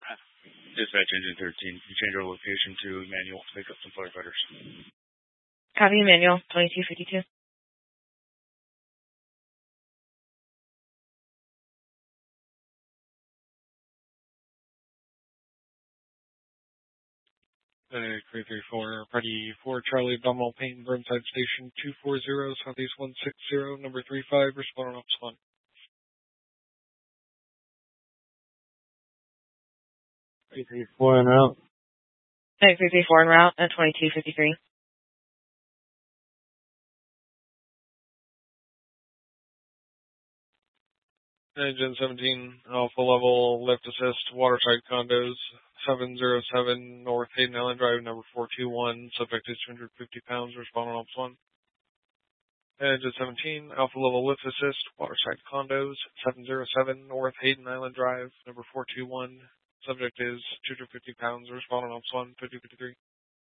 Dispatch Engine 13, you change our location to Emmanuel to pick up some firefighters. Copy, Emmanuel, 2252. Medic 334, Party 4, Charlie, Abdominal Pain, Burnside Station 240, Southeast 160, number 35, respond on Ops 1. Medic 334 en route. Medic 334 en route at 2253. Engine 17, Alpha Level, Lift Assist, Waterside Condos, 707 North Hayden Island Drive, number 421, subject is 250 pounds, respond on Ops 1. Engine 17, Alpha Level Lift Assist, Waterside Condos, 707 North Hayden Island Drive, number 421, subject is 250 pounds, respond on Ops 1, 5053.